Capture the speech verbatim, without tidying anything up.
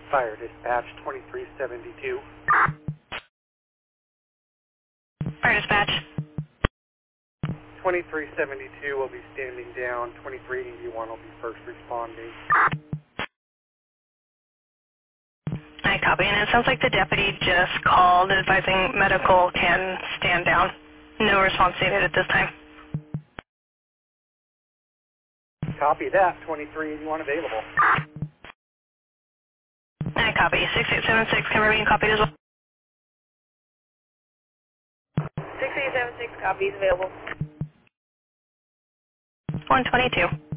Fire dispatch twenty-three seventy-two. Fire dispatch. twenty-three seventy-two will be standing down. twenty-three eighty-one will be first responding. I copy, and it sounds like the deputy just called advising medical can stand down. No response needed at this time. Copy that. twenty-three eighty-one available. I copy. six eight seven six, confirming copied as well. six eight seven six copies available. one twenty-two.